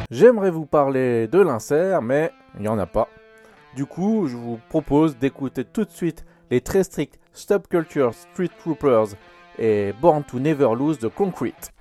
J'aimerais vous parler de l'insert, mais il n'y en a pas. Du coup, je vous propose d'écouter tout de suite les très stricts Stop Culture Street Troopers et Born to Never Lose de Concrete.